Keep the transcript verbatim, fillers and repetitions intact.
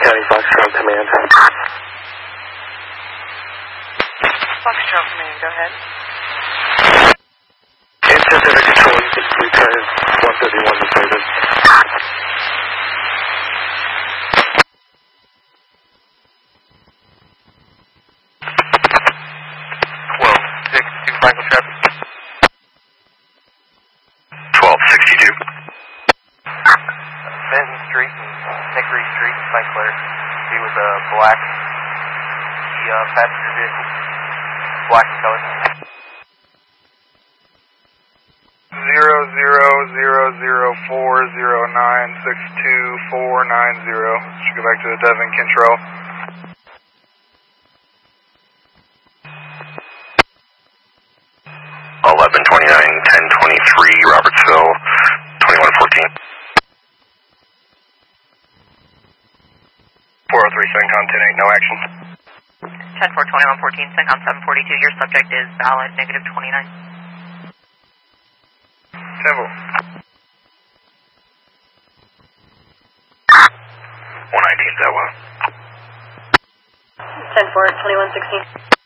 County Foxtrot Command. Foxtrot Command, go ahead. In Pacific Control, you can return one thirty-one to service. twelve sixty-two Franklin traffic. twelve sixty-two. Benton Street and Hickory Street, Saint Clair. He was a black, the uh, passenger vehicle, black in color. Zero zero zero zero four zero nine six two four nine zero. Should go back to the Devon control. Eleven twenty nine ten twenty three Robertsville twenty one fourteen. Four oh three Sencon ten eight, no action. ten four twenty one fourteen, Sencon seven forty two. Your subject is valid negative twenty nine. Temple. one nineteen, is that well? ten four twenty one sixteen.